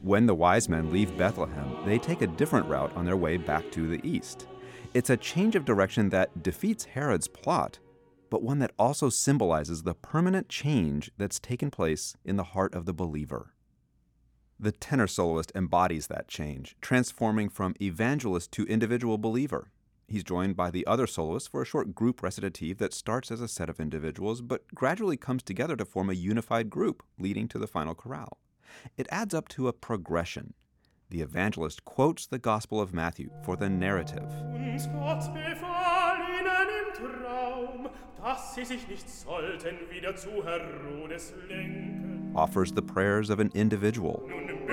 When the wise men leave Bethlehem, they take a different route on their way back to the east. It's a change of direction that defeats Herod's plot, but one that also symbolizes the permanent change that's taken place in the heart of the believer. The tenor soloist embodies that change, transforming from evangelist to individual believer. He's joined by the other soloists for a short group recitative that starts as a set of individuals, but gradually comes together to form a unified group, leading to the final chorale. It adds up to a progression. The evangelist quotes the Gospel of Matthew for the narrative. Uns Gott befahl ihnen im Traum, dass sie sich nicht sollten wieder zu Herodes lenken. Offers the prayers of an individual. Nun